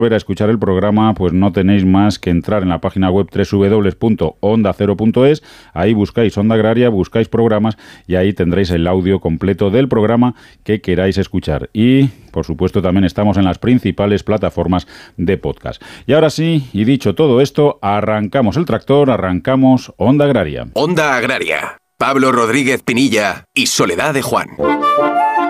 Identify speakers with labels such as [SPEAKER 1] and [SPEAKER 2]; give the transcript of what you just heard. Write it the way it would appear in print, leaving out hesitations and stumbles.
[SPEAKER 1] a escuchar el programa, pues no tenéis más que entrar en la página web www.ondacero.es, ahí buscáis Onda Agraria, buscáis programas y ahí tendréis el audio completo del programa que queráis escuchar. Y, por supuesto, también estamos en las principales plataformas de podcast. Y ahora sí, y dicho todo esto, arrancamos el tractor, arrancamos Onda Agraria.
[SPEAKER 2] Onda Agraria. Pablo Rodríguez Pinilla y Soledad de Juan.